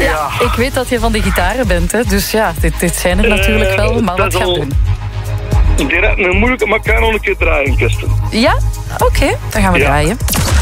Ja. Ik weet dat je van de gitaren bent, hè? Dus ja, dit zijn er natuurlijk wel. Maar wat gaan we doen? Direct een moeilijke, maar ik kan nog een keer draaien, Kirsten. Ja? Oké, dan gaan we draaien.